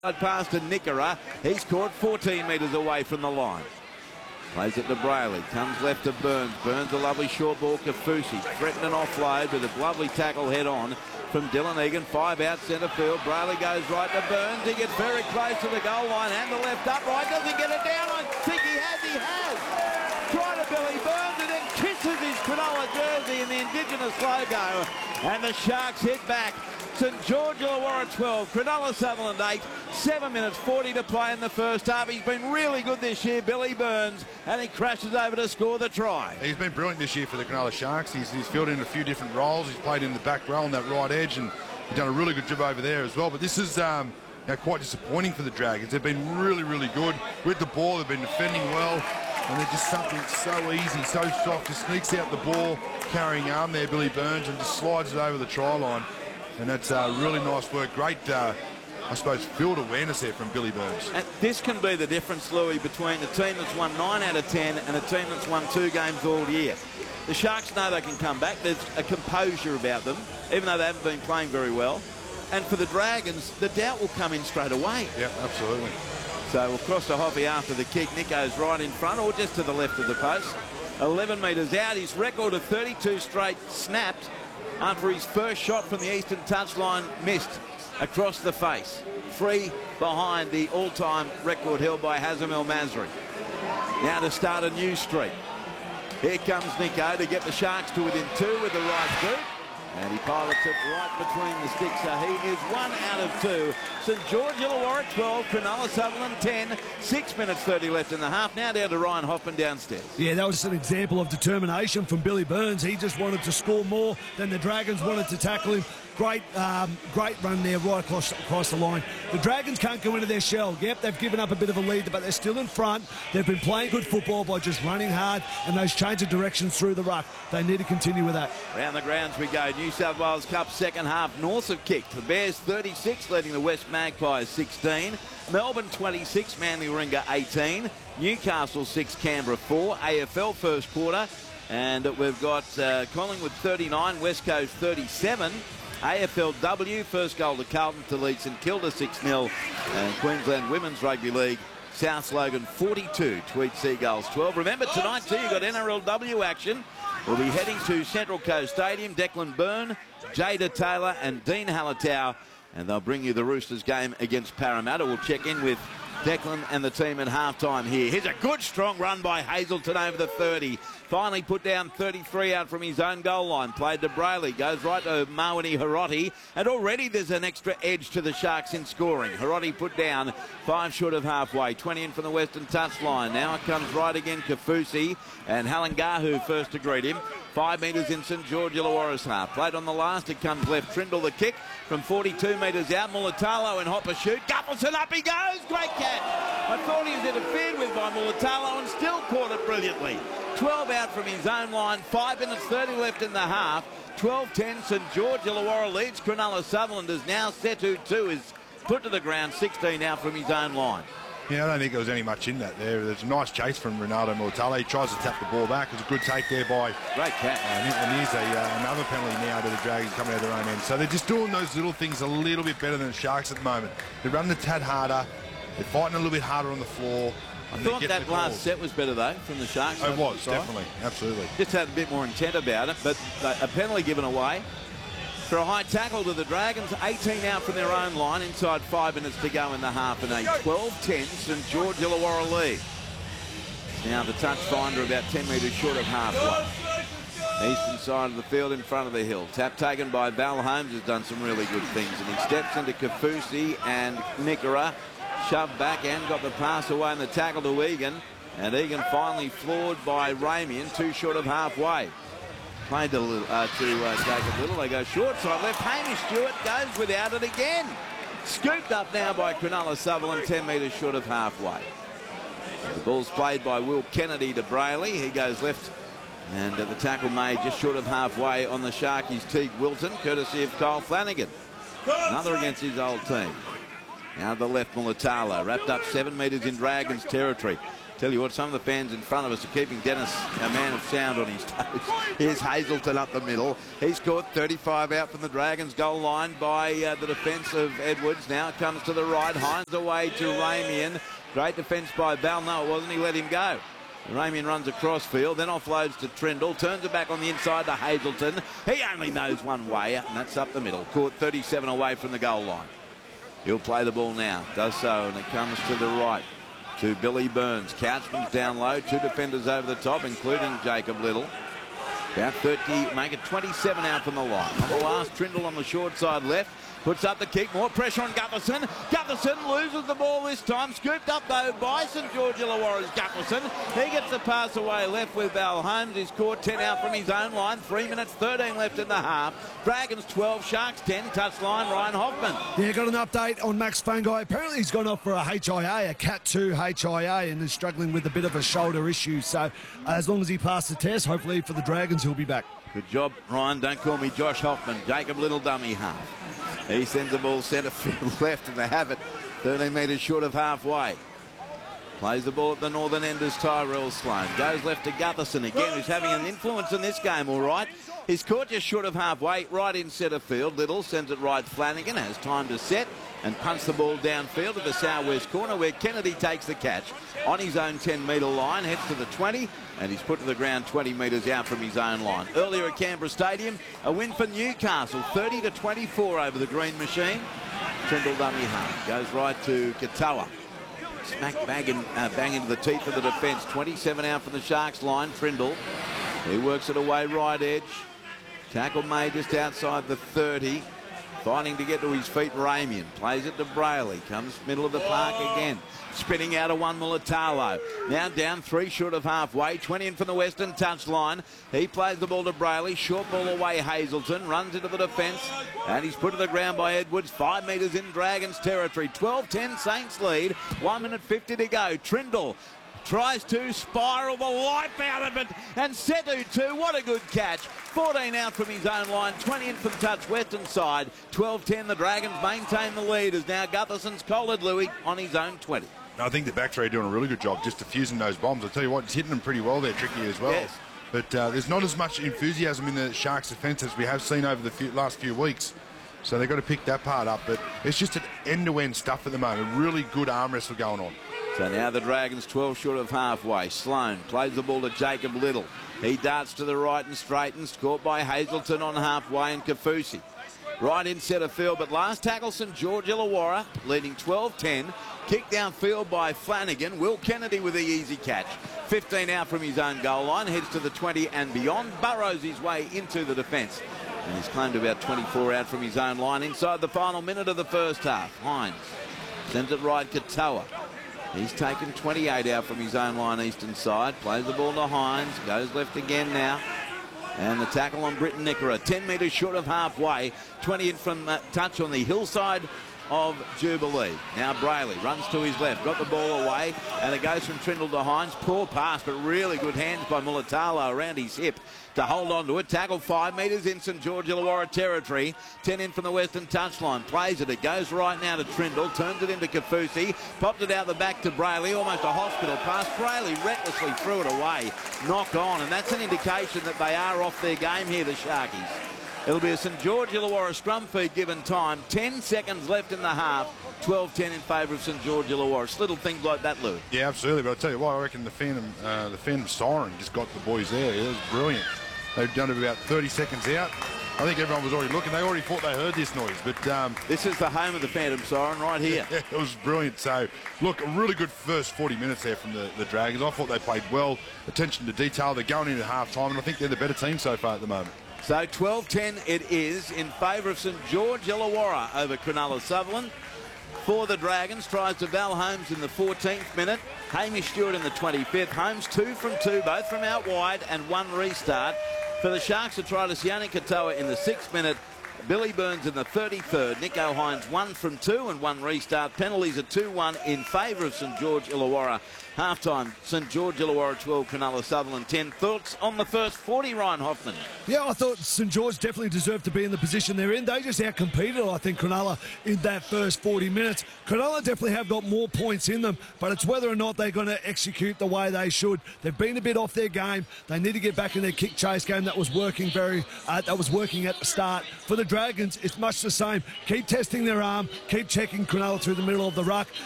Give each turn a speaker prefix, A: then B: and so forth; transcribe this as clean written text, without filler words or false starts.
A: Pass to Nickera. He's caught 14 metres away from the line. Plays it to Brayley. Comes left to Burns. Burns a lovely short ball. Kaufusi threatened an offload with a lovely tackle head on from Dylan Egan. 5 out centre field. Brayley goes right to Burns. He gets very close to the goal line and the left upright. Doesn't get it down. I think he has. He has. Try to Billy Burns and then kisses his Cronulla jersey in the Indigenous logo. And the Sharks hit back. St George Illawarra 12, Cronulla Sutherland 8, 7 minutes 40 to play in the first half. He's been really good this year, Billy Burns, and he crashes over to score the try.
B: He's been brilliant this year for the Cronulla Sharks. He's filled in a few different roles. He's played in the back row on that right edge, and he's done a really good job over there as well. But this is quite disappointing for the Dragons. They've been really, really good with the ball. They've been defending well, and they're just something so easy, so soft. Just sneaks out the ball, carrying arm there, Billy Burns, and just slides it over the try line. And that's really nice work. Great, I suppose, field awareness there from Billy Burns.
A: And this can be the difference, Louis, between a team that's won 9 out of 10 and a team that's won 2 games all year. The Sharks know they can come back. There's a composure about them, even though they haven't been playing very well. And for the Dragons, the doubt will come in straight away.
B: Yeah, absolutely.
A: So we'll cross to Hoffy after the kick. Nico's right in front or just to the left of the post. 11 metres out. His record of 32 straight snapped after his first shot from the eastern touchline missed across the face. 3 behind the all-time record held by Hazem El Masri. Now to start a new streak. Here comes Nico to get the Sharks to within 2 with the right boot. And he pilots it right between the sticks, so he is 1 out of 2. St George Illawarra 12, Cronulla Sutherland 10. 6 minutes 30 left in the half. Now down to Ryan Hoffman downstairs.
C: Yeah, that was an example of determination from Billy Burns. He just wanted to score more than the Dragons wanted to tackle him. Great run there right across the line. The Dragons can't go into their shell. Yep, they've given up a bit of a lead, but they're still in front. They've been playing good football by just running hard and those change of directions through the ruck. They need to continue with that.
A: Round the grounds we go. New South Wales Cup second half. North have kicked. The Bears 36, leading the West Magpies 16. Melbourne 26, Manly Warringah 18. Newcastle 6, Canberra 4. AFL first quarter. And we've got Collingwood 39, West Coast 37. AFLW, first goal to Carlton to lead St Kilda 6-0. And Queensland Women's Rugby League, South Logan 42, Tweed Seagulls 12. Remember, tonight too, you've got NRLW action. We'll be heading to Central Coast Stadium. Declan Byrne, Jada Taylor and Dean Hallertau. And they'll bring you the Roosters game against Parramatta. We'll check in with Declan and the team at halftime here. Here's a good strong run by Hazelton over the 30. Finally put down 33 out from his own goal line. Played to Brayley. Goes right to Mawani Hiroti. And already there's an extra edge to the Sharks in scoring. Hiroti put down 5 short of halfway. 20 in from the western touchline. Now it comes right again. Kaufusi and Halangahu first to greet him. 5 metres in St George Illawarra's half. Played on the last. It comes left. Trindle the kick from 42 metres out. Mulatalo and Hopper shoot. Guppleson up he goes. Great catch. I thought he was interfered with by Mulatalo and still caught it brilliantly. 12 out from his own line. 5 minutes 30 left in the half. 12-10 St George Illawarra leads. Cronulla Sutherland is now Setu 2 is put to the ground. 16 out from his own line.
B: Yeah, I don't think there was any much in that there. There's a nice chase from Ronaldo Mulatalo. He tries to tap the ball back. It's a good take there by...
A: Great catch.
B: And here's another penalty now to the Dragons coming out of their own end. So they're just doing those little things a little bit better than the Sharks at the moment. They're running a tad harder. They're fighting a little bit harder on the floor.
A: I thought that last set was better, though, from the Sharks.
B: Oh, it was, definitely. Absolutely.
A: Just had a bit more intent about it, but a penalty given away. For a high tackle to the Dragons, 18 out from their own line, inside 5 minutes to go in the half, and a 12-10 St George Illawarra lead. Now the touch finder about 10 metres short of halfway. Eastern side of the field in front of the hill. Tap taken by Val Holmes, has done some really good things, and he steps into Kaufusi and Nickera, shoved back and got the pass away and the tackle to Egan, and Egan finally floored by Ramian, 2 short of halfway. Played to Jacob Little. They go short side left. Hamish Stewart goes without it again. Scooped up now by Cronulla Sutherland, 10 metres short of halfway. The ball's played by Will Kennedy to Brayley. He goes left, and the tackle made just short of halfway on the Sharkies. Teague Wilton, courtesy of Kyle Flanagan. Another against his old team. Now the left, Mulatalo, wrapped up 7 metres in Dragons territory. Tell you what, some of the fans in front of us are keeping Dennis, a man of sound, on his toes. Here's Hazelton up the middle. He's caught 35 out from the Dragons goal line by the defence of Edwards. Now it comes to the right. Hines away to Ramian. Great defence by Bell. No, it wasn't. He let him go. Ramian runs across field, then offloads to Trindle, turns it back on the inside to Hazelton. He only knows one way, and that's up the middle. Caught 37 away from the goal line. He'll play the ball now. Does so, and it comes to the right to Billy Burns. Couchman's down low. 2 defenders over the top, including Jacob Little. About 30, make it 27 out from the line. On the last, Trindle on the short side left. Puts up the kick, more pressure on Gutherson. Gutherson loses the ball this time. Scooped up, though, by St George Illawarra's Gutherson. He gets the pass away left with Val Holmes. He's caught 10 out from his own line. 3 minutes, 13 left in the half. Dragons 12, Sharks 10. Touchline, Ryan Hoffman.
C: Yeah, got an update on Max Fungi. Apparently he's gone off for a HIA, a Cat 2 HIA, and is struggling with a bit of a shoulder issue. So as long as he passes the test, hopefully for the Dragons he'll be back.
A: Good job, Ryan. Don't call me Josh Hoffman. Jacob Little, dummy half. He sends the ball centre field left, and they have it 13 metres short of halfway. Plays the ball at the northern end as Tyrell Sloan. Goes left to Gutherson again, who's having an influence in this game, all right. He's caught just short of halfway, right in centre field. Little sends it right. Flanagan has time to set and punts the ball downfield to the southwest corner, where Kennedy takes the catch on his own 10-metre line, heads to the 20, and he's put to the ground 20 metres out from his own line. Earlier at Canberra Stadium, a win for Newcastle, 30-24 over the Green Machine. Trindle dummy half, goes right to Katoa. Smack bang into the teeth of the defence. 27 out from the Sharks line. Trindle, he works it away right edge. Tackle made just outside the 30. Fighting to get to his feet, Ramian. Plays it to Brayley. Comes middle of the park again. Spinning out of one, Mulatalo. Now down 3 short of halfway. 20 in from the western touchline. He plays the ball to Brayley. Short ball away, Hazelton. Runs into the defence. And he's put to the ground by Edwards. 5 metres in Dragons territory. 12-10 Saints lead. 1 minute 50 to go. Trindle tries to spiral the life out of it, and Setu too. What a good catch. 14 out from his own line, 20 in from touch western side. 12-10, the Dragons maintain the lead as now Gutherson's collared Louis on his own 20.
B: I think the back three are doing a really good job just diffusing those bombs. I'll tell you what, it's hitting them pretty well there, Tricky, as well. Yes. But there's not as much enthusiasm in the Sharks' defence as we have seen over the last few weeks. So they've got to pick that part up. But it's just an end-to-end stuff at the moment. Really good arm wrestle going on.
A: So now the Dragons 12 short of halfway. Sloan plays the ball to Jacob Little. He darts to the right and straightens. Caught by Hazelton on halfway and Kafusi. Right in centre field, but last tackle St George Illawarra, leading 12-10. Kick downfield by Flanagan. Will Kennedy with the easy catch. 15 out from his own goal line. Heads to the 20 and beyond. Burrows his way into the defence. And he's claimed about 24 out from his own line inside the final minute of the first half. Hines sends it right, Katoa. He's taken 28 out from his own line eastern side. Plays the ball to Hines. Goes left again now. And the tackle on Britton Nickera. 10 metres short of halfway. 20 in from touch on the hillside of Jubilee. Now Brayley runs to his left. Got the ball away. And it goes from Trindle to Hines. Poor pass, but really good hands by Mulatalo around his hip to hold on to it. Tackle 5 metres in St George Illawarra territory. 10 in from the western touchline. Plays it. It goes right now to Trindle. Turns it into Kafusi. Popped it out the back to Brayley. Almost a hospital pass. Brayley recklessly threw it away. Knock on. And that's an indication that they are off their game here, the Sharkies. It'll be a St George Illawarra scrum feed given time. 10 seconds left in the half. 12-10 in favour of St George Illawarra. It's little things like that, Lou. Yeah,
B: absolutely. But I'll tell you what, I reckon the Phantom Siren just got the boys there. It was brilliant. They've done it about 30 seconds out. I think everyone was already looking. They already thought they heard this noise. But
A: this is the home of the Phantom Siren right here.
B: Yeah, it was brilliant. So, look, a really good first 40 minutes there from the Dragons. I thought they played well. Attention to detail. They're going into half-time, and I think they're the better team so far at the moment.
A: So 12-10 it is in favour of St George Illawarra over Cronulla Sutherland. For the Dragons, tries to Val Holmes in the 14th minute. Hamish Stewart in the 25th. Holmes 2 from 2, both from out wide, and 1 restart. For the Sharks, to try to Sione Katoa in the 6th minute. Billy Burns in the 33rd. Nico Hines 1 from 2 and 1 restart. Penalties are 2-1 in favour of St George Illawarra. Half-time, St George Illawarra 12, Cronulla Sutherland 10. Thoughts on the first 40, Ryan Hoffman?
C: Yeah, I thought St George definitely deserved to be in the position they're in. They just out-competed, I think, Cronulla in that first 40 minutes. Cronulla definitely have got more points in them, but it's whether or not they're going to execute the way they should. They've been a bit off their game. They need to get back in their kick chase game that was working at the start. For the Dragons, it's much the same. Keep testing their arm, keep checking Cronulla through the middle of the ruck,